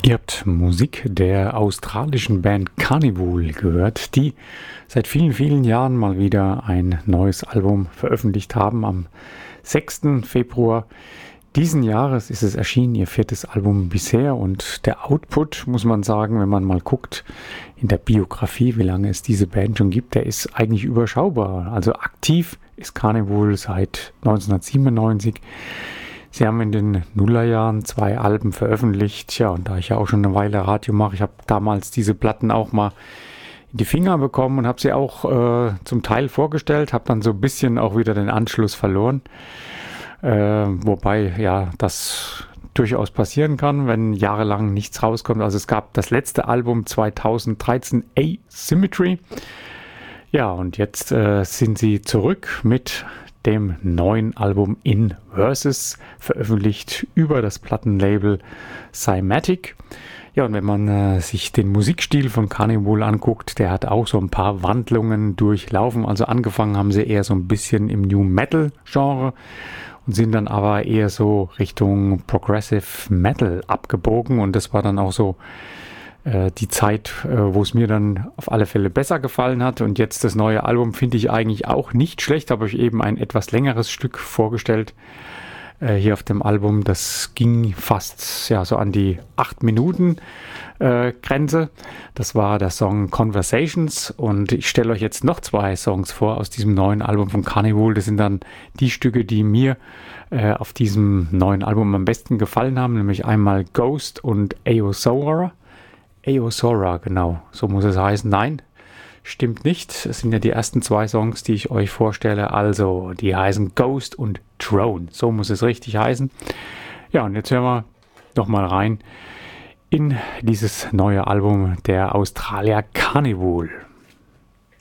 Ihr habt Musik der australischen Band Carnival gehört, die seit vielen, vielen Jahren mal wieder ein neues Album veröffentlicht haben. Am 6. Februar diesen Jahres ist es erschienen, ihr viertes Album bisher, und der Output, muss man sagen, wenn man mal guckt in der Biografie, wie lange es diese Band schon gibt, der ist eigentlich überschaubar. Also aktiv ist Carnival seit 1997. Sie haben in den Nullerjahren 2 Alben veröffentlicht. Ja, und da ich ja auch schon eine Weile Radio mache, ich habe damals diese Platten auch mal in die Finger bekommen und habe sie auch zum Teil vorgestellt, habe dann so ein bisschen auch wieder den Anschluss verloren. Wobei ja das durchaus passieren kann, wenn jahrelang nichts rauskommt. Also es gab das letzte Album 2013, Asymmetry. Ja, und jetzt sind sie zurück mit dem neuen Album In Versus, veröffentlicht über das Plattenlabel Cymatic. Ja, und wenn man sich den Musikstil von Carnival anguckt, der hat auch so ein paar Wandlungen durchlaufen. Also angefangen haben sie eher so ein bisschen im New Metal Genre und sind dann aber eher so Richtung Progressive Metal abgebogen, und das war dann auch so die Zeit, wo es mir dann auf alle Fälle besser gefallen hat. Und jetzt das neue Album finde ich eigentlich auch nicht schlecht. Habe ich eben ein etwas längeres Stück vorgestellt hier auf dem Album. Das ging fast ja so an die 8 Minuten Grenze. Das war der Song Conversations, und ich stelle euch jetzt noch 2 Songs vor aus diesem neuen Album von Carnival. Das sind dann die Stücke, die mir auf diesem neuen Album am besten gefallen haben, nämlich einmal Ghost und Eosora. Eosora, genau, so muss es heißen. Nein, stimmt nicht. Es sind ja die ersten 2 Songs, die ich euch vorstelle. Also, die heißen Ghost und Drone. So muss es richtig heißen. Ja, und jetzt hören wir nochmal rein in dieses neue Album der Australier Carnival.